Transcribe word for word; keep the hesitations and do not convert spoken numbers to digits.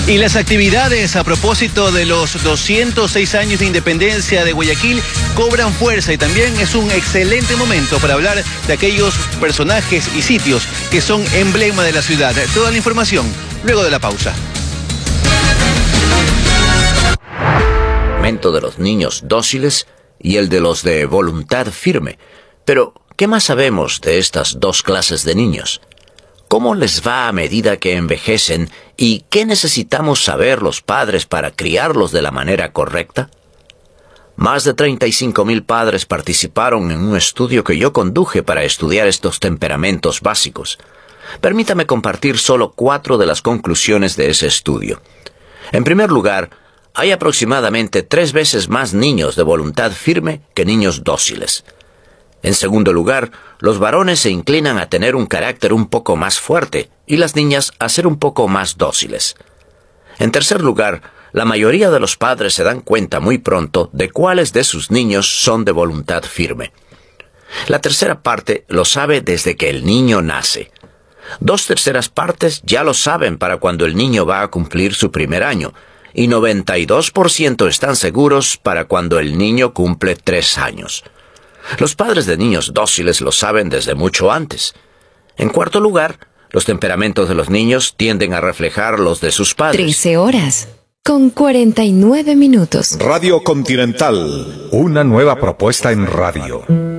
Y las actividades a propósito de los doscientos seis años de independencia de Guayaquil cobran fuerza y también es un excelente momento para hablar de aquellos personajes y sitios que son emblema de la ciudad. Toda la información luego de la pausa. Momento de los niños dóciles y el de los de voluntad firme. Pero, ¿qué más sabemos de estas dos clases de niños? ¿Cómo les va a medida que envejecen y qué necesitamos saber los padres para criarlos de la manera correcta? Más de treinta y cinco mil padres participaron en un estudio que yo conduje para estudiar estos temperamentos básicos. Permítame compartir solo cuatro de las conclusiones de ese estudio. En primer lugar, hay aproximadamente tres veces más niños de voluntad firme que niños dóciles. En segundo lugar, los varones se inclinan a tener un carácter un poco más fuerte y las niñas a ser un poco más dóciles. En tercer lugar, la mayoría de los padres se dan cuenta muy pronto de cuáles de sus niños son de voluntad firme. La tercera parte lo sabe desde que el niño nace. Dos terceras partes ya lo saben para cuando el niño va a cumplir su primer año, y noventa y dos por ciento están seguros para cuando el niño cumple tres años. Los padres de niños dóciles lo saben desde mucho antes. En cuarto lugar, los temperamentos de los niños tienden a reflejar los de sus padres. trece horas, con cuarenta y nueve minutos. Radio Continental, una nueva propuesta en radio.